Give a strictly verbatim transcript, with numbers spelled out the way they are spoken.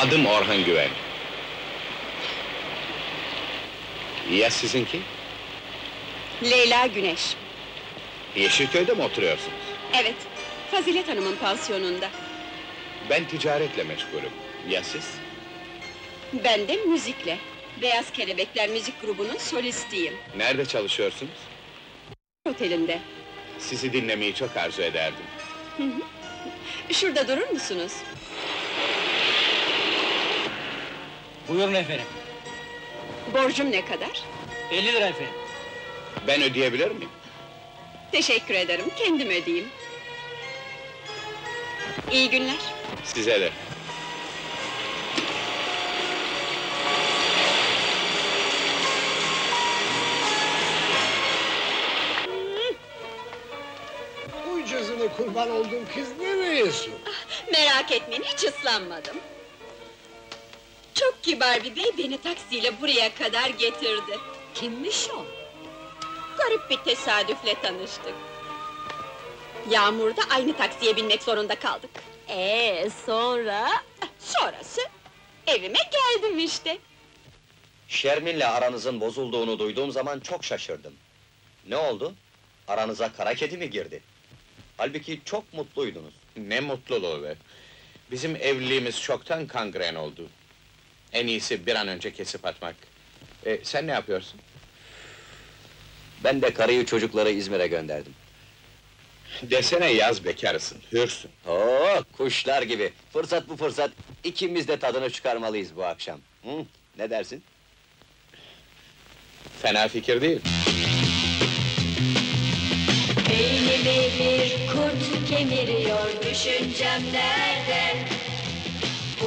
Adım Orhan Güven. Ya sizinki? Leyla Güneş. Yeşilköy'de mi oturuyorsunuz? Evet, Fazilet Hanım'ın pansiyonunda. Ben ticaretle meşgulüm. Ya siz? Ben de müzikle. Beyaz Kelebekler müzik grubunun solistiyim. Nerede çalışıyorsunuz? Otelinde. Sizi dinlemeyi çok arzu ederdim. Şurada durur musunuz? Buyurun efendim. Borcum ne kadar? elli lira efendim. Ben ödeyebilir miyim? Teşekkür ederim, kendim ödeyeyim. İyi günler. Size de. Uy cızını kurban olduğum kız nereyesin? Merak etmeyin, hiç ıslanmadım. Çok kibar bir bey beni taksiyle buraya kadar getirdi. Kimmiş o? Garip bir tesadüfle tanıştık. Yağmurda aynı taksiye binmek zorunda kaldık. Ee, sonra? Sonrası, evime geldim işte. Şermin'le aranızın bozulduğunu duyduğum zaman çok şaşırdım. Ne oldu? Aranıza kara kedi mi girdi? Halbuki çok mutluydunuz. Ne mutluluğu be! Bizim evliliğimiz çoktan kangren oldu. En iyisi bir an önce kesip atmak. E, sen ne yapıyorsun? Ben de karıyı çocukları İzmir'e gönderdim. Desene yaz bekarısın, hürsün. Oo, kuşlar gibi! Fırsat bu fırsat, ikimiz de tadını çıkarmalıyız bu akşam. Hı, ne dersin? Fena fikir değil. Beynimi bir kurt kemiriyor, düşüncem nerede?